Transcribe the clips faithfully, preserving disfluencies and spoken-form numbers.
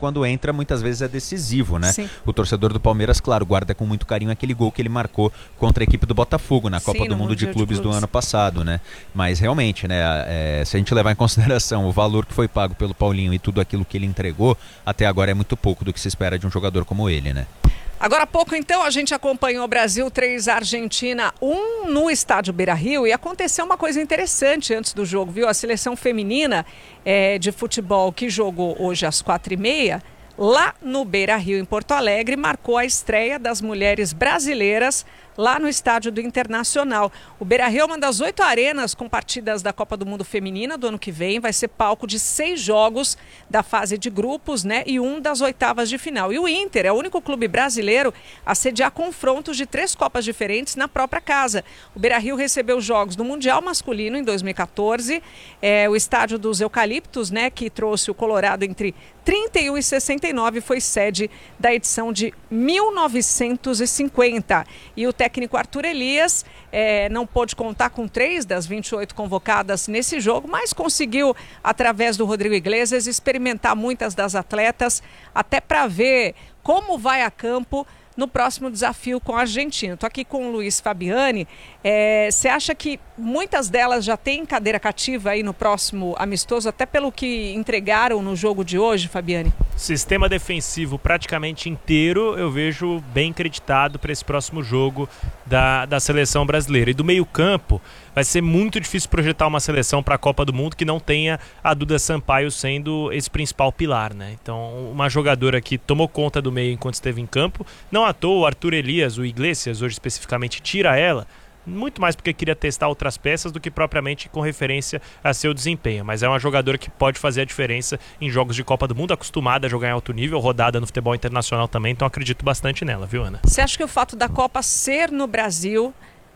quando entra muitas vezes é decisivo, né? Sim. O torcedor do Palmeiras, claro, guarda com muito carinho aquele gol que ele marcou contra a equipe do Botafogo na Copa Sim, do no Mundo de Mundial clubes, de Clubes do ano passado, né? Mas realmente, né, é, se a gente levar em consideração o valor que foi pago pelo Paulinho e tudo aquilo que ele entregou, até agora é muito pouco do que se espera de um jogador como ele, né? Agora há pouco, então, a gente acompanhou Brasil três, Argentina um no estádio Beira-Rio e aconteceu uma coisa interessante antes do jogo, viu? A seleção feminina é, de futebol que jogou hoje às quatro e meia, lá no Beira-Rio, em Porto Alegre, marcou a estreia das mulheres brasileiras lá no estádio do Internacional. O Beira-Rio é uma das oito arenas com partidas da Copa do Mundo Feminina do ano que vem. Vai ser palco de seis jogos da fase de grupos, né? E um das oitavas de final. E o Inter é o único clube brasileiro a sediar confrontos de três Copas diferentes na própria casa. O Beira-Rio recebeu jogos do Mundial Masculino em dois mil e catorze. É, o estádio dos Eucaliptos, né? Que trouxe o Colorado entre trinta e um e sessenta e nove, foi sede da edição de mil novecentos e cinquenta. E o técnico Arthur Elias eh, não pôde contar com três das vinte e oito convocadas nesse jogo, mas conseguiu, através do Rodrigo Iglesias, experimentar muitas das atletas, até para ver como vai a campo no próximo desafio com a Argentina. Estou aqui com o Luiz Fabiani. Você é, acha que muitas delas já têm cadeira cativa aí no próximo amistoso, até pelo que entregaram no jogo de hoje, Fabiani? Sistema defensivo praticamente inteiro eu vejo bem creditado para esse próximo jogo da, da seleção brasileira. E do meio campo vai ser muito difícil projetar uma seleção para a Copa do Mundo que não tenha a Duda Sampaio sendo esse principal pilar, né? Então, uma jogadora que tomou conta do meio enquanto esteve em campo, não à toa o Arthur Elias, o Iglesias hoje especificamente, tira ela, muito mais porque queria testar outras peças do que propriamente com referência a seu desempenho, mas é uma jogadora que pode fazer a diferença em jogos de Copa do Mundo, acostumada a jogar em alto nível, rodada no futebol internacional também, então acredito bastante nela, viu, Ana? Você acha que o fato da Copa ser no Brasil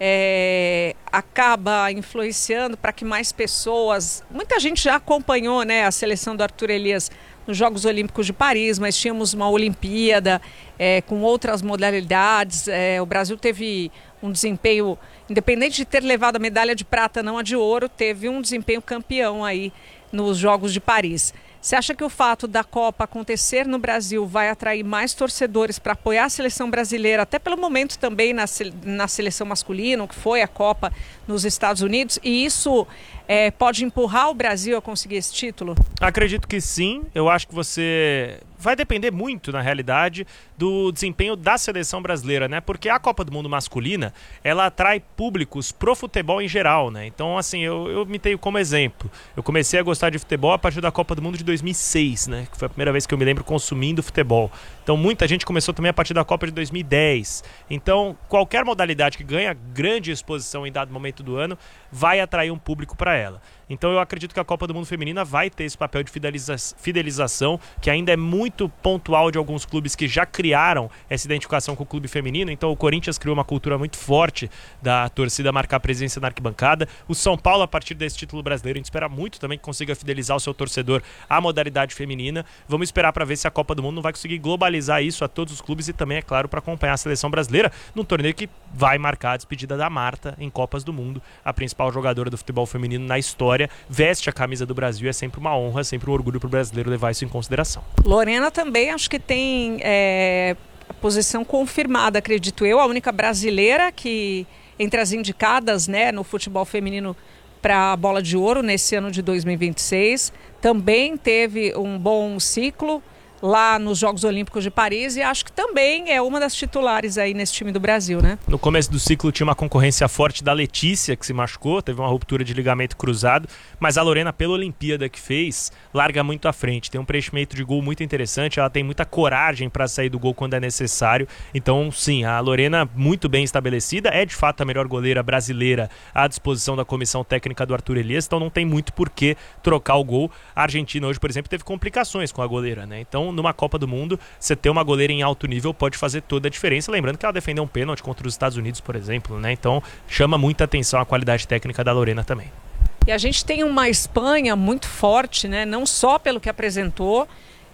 é, acaba influenciando para que mais pessoas... Muita gente já acompanhou, né, a seleção do Arthur Elias nos Jogos Olímpicos de Paris, mas tínhamos uma Olimpíada é, com outras modalidades. É, o Brasil teve um desempenho, independente de ter levado a medalha de prata, não a de ouro, teve um desempenho campeão aí nos Jogos de Paris. Você acha que o fato da Copa acontecer no Brasil vai atrair mais torcedores para apoiar a seleção brasileira, até pelo momento também na, na seleção masculina, que foi a Copa nos Estados Unidos, e isso é, pode empurrar o Brasil a conseguir esse título? Acredito que sim. Eu acho que você... vai depender muito, na realidade, do desempenho da seleção brasileira, né? Porque a Copa do Mundo masculina, ela atrai públicos pro futebol em geral, né? Então, assim, eu, eu me tenho como exemplo. Eu comecei a gostar de futebol a partir da Copa do Mundo de dois mil e seis, né? Que foi a primeira vez que eu me lembro consumindo futebol. Então, muita gente começou também a partir da Copa de dois mil e dez. Então, qualquer modalidade que ganha grande exposição em dado momento do ano vai atrair um público para ela. Então eu acredito que a Copa do Mundo Feminina vai ter esse papel de fideliza- fidelização, que ainda é muito pontual de alguns clubes que já criaram essa identificação com o clube feminino. Então o Corinthians criou uma cultura muito forte da torcida marcar presença na arquibancada. O São Paulo, a partir desse título brasileiro, a gente espera muito também que consiga fidelizar o seu torcedor à modalidade feminina. Vamos esperar para ver se a Copa do Mundo não vai conseguir globalizar isso a todos os clubes e também, é claro, para acompanhar a seleção brasileira num torneio que vai marcar a despedida da Marta em Copas do Mundo, a principal jogadora do futebol feminino na história. Veste a camisa do Brasil, é sempre uma honra, sempre um orgulho para o brasileiro levar isso em consideração. Lorena também acho que tem é, a posição confirmada, acredito eu, a única brasileira que, entre as indicadas, né, no futebol feminino para a bola de ouro nesse ano de dois mil e vinte e seis, também teve um bom ciclo lá nos Jogos Olímpicos de Paris e acho que também é uma das titulares aí nesse time do Brasil, né? No começo do ciclo tinha uma concorrência forte da Letícia, que se machucou, teve uma ruptura de ligamento cruzado, mas a Lorena, pela Olimpíada que fez, larga muito à frente, tem um preenchimento de gol muito interessante, ela tem muita coragem para sair do gol quando é necessário, então sim, a Lorena muito bem estabelecida, é de fato a melhor goleira brasileira à disposição da comissão técnica do Arthur Elias, então não tem muito por que trocar o gol. A Argentina hoje, por exemplo, teve complicações com a goleira, né? Então numa Copa do Mundo, você ter uma goleira em alto nível pode fazer toda a diferença, lembrando que ela defendeu um pênalti contra os Estados Unidos, por exemplo, né? Então chama muita atenção a qualidade técnica da Lorena também. E a gente tem uma Espanha muito forte, né? Não só pelo que apresentou,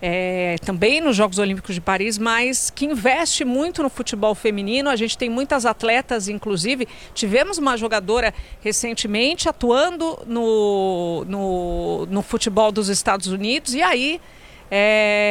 é, também nos Jogos Olímpicos de Paris, mas que investe muito no futebol feminino. A gente tem muitas atletas, inclusive. Tivemos uma jogadora recentemente atuando no, no, no futebol dos Estados Unidos, e aí... É,